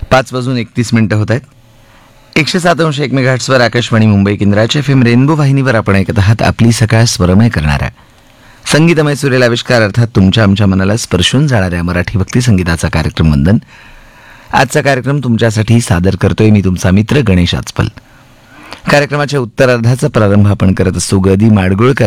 5:31 होत आहेत. 107.1 मेगाहर्ट्झवर आकाशवाणी मुंबई केंद्राच्या FM रेनबो वाहिनीवर आपण ऐकत आहात आपली सकाळ स्वरमय करणारा संगीतमय सुरेल आविष्कार, अर्थात तुमच्या आमच्या मनाला स्पर्शून जाणाऱ्या मराठी भक्ती संगीताचा कार्यक्रम वंदन. आजचा कार्यक्रम तुमच्यासाठी सादर करतोय मी तुमचा मित्र गणेश आचपल. कार्यक्रमाच्या उत्तरार्धाचा प्रारंभ आपण करत असतो ग. माडगुळकर